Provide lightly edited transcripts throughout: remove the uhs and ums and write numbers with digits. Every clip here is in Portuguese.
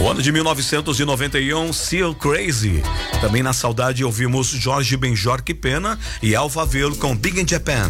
O ano de 1991, Seal Crazy. Também na saudade ouvimos Jorge Benjor Pena e Alphaville com Big in Japan.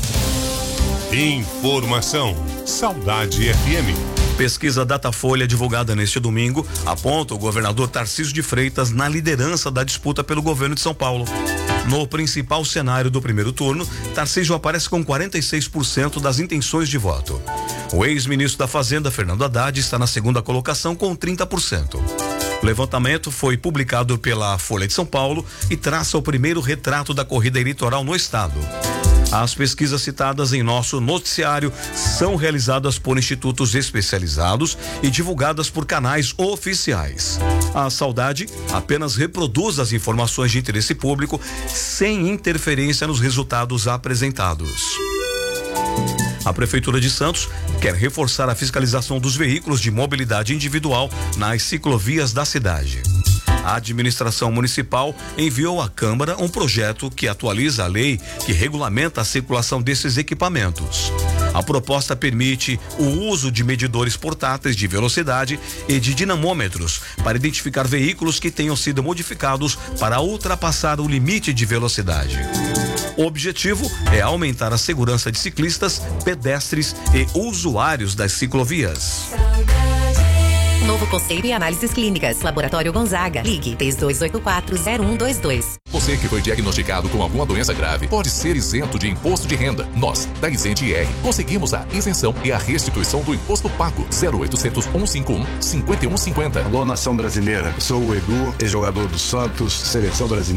Informação, Saudade FM. Pesquisa Datafolha divulgada neste domingo aponta o governador Tarcísio de Freitas na liderança da disputa pelo governo de São Paulo. No principal cenário do primeiro turno, Tarcísio aparece com 46% das intenções de voto. O ex-ministro da Fazenda, Fernando Haddad, está na segunda colocação com 30%. O levantamento foi publicado pela Folha de São Paulo e traça o primeiro retrato da corrida eleitoral no estado. As pesquisas citadas em nosso noticiário são realizadas por institutos especializados e divulgadas por canais oficiais. A Saudade apenas reproduz as informações de interesse público sem interferência nos resultados apresentados. A Prefeitura de Santos quer reforçar a fiscalização dos veículos de mobilidade individual nas ciclovias da cidade. A administração municipal enviou à Câmara um projeto que atualiza a lei que regulamenta a circulação desses equipamentos. A proposta permite o uso de medidores portáteis de velocidade e de dinamômetros para identificar veículos que tenham sido modificados para ultrapassar o limite de velocidade. O objetivo é aumentar a segurança de ciclistas, pedestres e usuários das ciclovias. Novo conceito e análises clínicas. Laboratório Gonzaga. Ligue 3284-0122. Você que foi diagnosticado com alguma doença grave pode ser isento de imposto de renda. Nós, da Isente IR, conseguimos a isenção e a restituição do imposto pago. 0800 151 5150. Alô, nação brasileira. Sou o Edu, ex-jogador do Santos, seleção brasileira.